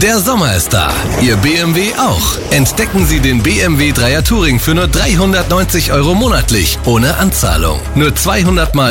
Der Sommer ist da, Ihr BMW auch. Entdecken Sie den BMW 3er Touring für nur 390 € monatlich, ohne Anzahlung. Nur 200 Mal